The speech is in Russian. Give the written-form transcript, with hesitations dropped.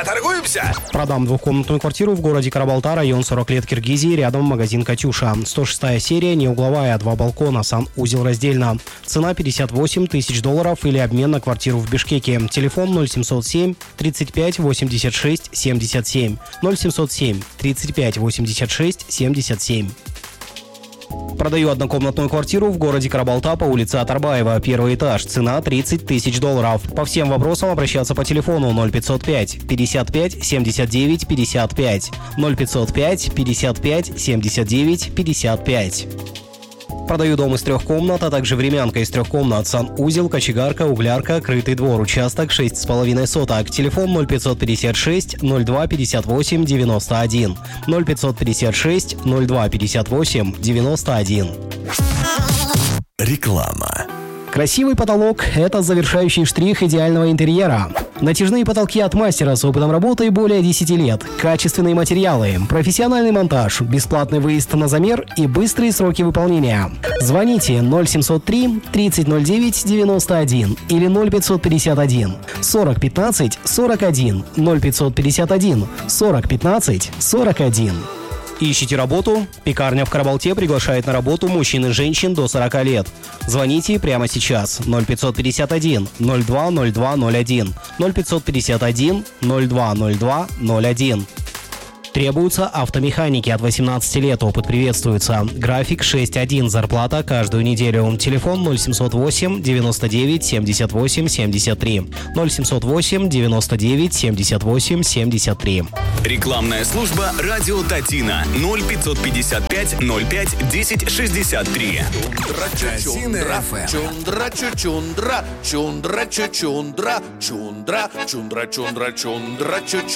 Поторгуемся? Продам двухкомнатную квартиру в городе Карабалта, район 40 лет Киргизии, рядом магазин «Катюша». 106-я серия, не угловая, 2 балкона, санузел раздельно. Цена $58 тысяч или обмен на квартиру в Бишкеке. Телефон 0707 35 86 77. 0707 35 86 77. Продаю однокомнатную квартиру в городе Карабалта по улице Атарбаева. Первый этаж. Цена $30 тысяч. По всем вопросам обращаться по телефону 0505 55 79 55. 0505 55 79 55. Продаю дом из 3 комнат, а также времянка из 3 комнат, санузел, кочегарка, углярка, крытый двор, участок 6,5 соток. Телефон 0556 02 58 91. 0556 02 58 91. Реклама. Красивый потолок – это завершающий штрих идеального интерьера. Натяжные потолки от мастера с опытом работы более 10 лет, качественные материалы, профессиональный монтаж, бесплатный выезд на замер и быстрые сроки выполнения. Звоните 0703 3009 91 или 0551 40 15 41 0551 40 15 41. Ищите работу? Пекарня в Карабалте приглашает на работу мужчин и женщин до 40 лет. Звоните прямо сейчас 0551 02 02 01 0551 02 02 01. Требуются автомеханики от 18 лет. Опыт приветствуется. График 6-1. Зарплата каждую неделю. Телефон 0708 99 78 73. 0708 99 78 73. Рекламная служба «Радио Татина» 0555 05 10 63. Татина ФМ. Чундра, чундра, чундра, чундра, чундра, чундра, чундра, чундра, чундра,